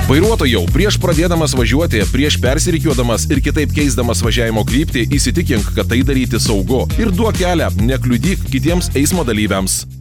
Vairuotojau, prieš pradėdamas važiuoti, prieš persirikiuodamas ir kitaip keisdamas važiavimo kryptį, įsitikink, kad tai daryti saugu. Ir duok kelią, nekliudyk kitiems eismo dalyviams.